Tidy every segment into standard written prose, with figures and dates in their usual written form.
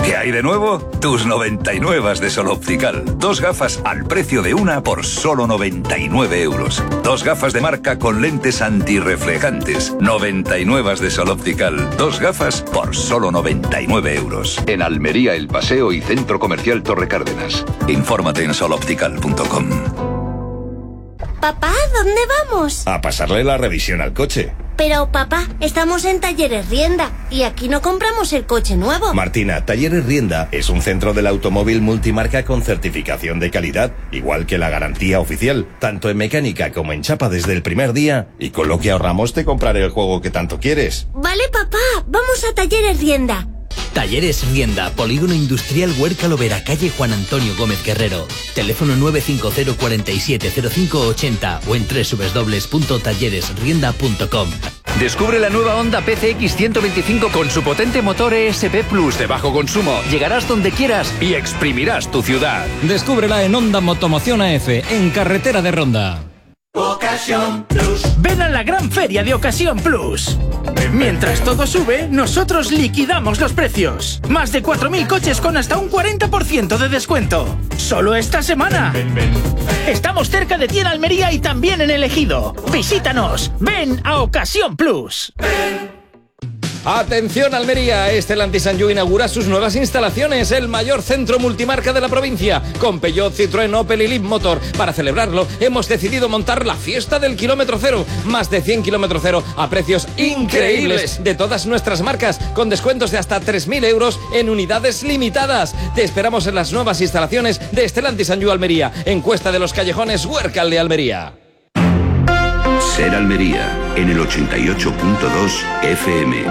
¿Qué hay de nuevo? Tus 99 de Sol Optical. 2 gafas al precio de una por solo 99 euros. 2 gafas de marca con lentes antirreflejantes. 99 de Sol Optical. 2 gafas por solo 99 euros. En Almería, El Paseo y Centro Comercial Torre Cárdenas. Infórmate en soloptical.com. Papá, ¿dónde vamos? A pasarle la revisión al coche. Pero, papá, estamos en Talleres Rienda y aquí no compramos el coche nuevo. Martina, Talleres Rienda es un centro del automóvil multimarca con certificación de calidad, igual que la garantía oficial, tanto en mecánica como en chapa desde el primer día, y con lo que ahorramos te compraré el juego que tanto quieres. Vale, papá, vamos a Talleres Rienda. Talleres Rienda, Polígono Industrial Huerca Lovera, calle Juan Antonio Gómez Guerrero. Teléfono 950 47 0580 o en www.talleresrienda.com. Descubre la nueva Honda PCX 125 con su potente motor ESP Plus de bajo consumo. Llegarás donde quieras y exprimirás tu ciudad. Descúbrela en Honda Motomoción AF, en Carretera de Ronda. Ocasión Plus. Ven a la gran feria de Ocasión Plus. Mientras todo sube, nosotros liquidamos los precios. Más de 4.000 coches con hasta un 40% de descuento. Solo esta semana. Estamos cerca de ti en Almería y también en El Ejido. Visítanos. Ven a Ocasión Plus. Atención Almería, Stellantis Sanyu inaugura sus nuevas instalaciones, el mayor centro multimarca de la provincia, con Peugeot, Citroën, Opel y Leapmotor. Para celebrarlo, hemos decidido montar la fiesta del kilómetro cero. Más de 100 kilómetro cero a precios increíbles de todas nuestras marcas, con descuentos de hasta 3.000 euros en unidades limitadas. Te esperamos en las nuevas instalaciones de Stellantis Sanyu Almería, en Cuesta de los Callejones, Huércal de Almería. Ser Almería, en el 88.2 FM.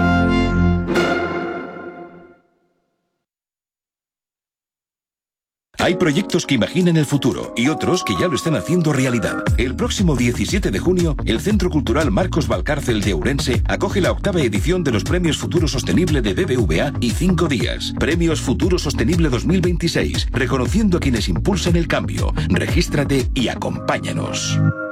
Hay proyectos que imaginan el futuro y otros que ya lo están haciendo realidad. El próximo 17 de junio, el Centro Cultural Marcos Valcárcel de Ourense acoge la 8ª edición de los Premios Futuro Sostenible de BBVA y 5 días. Premios Futuro Sostenible 2026, reconociendo a quienes impulsan el cambio. Regístrate y acompáñanos.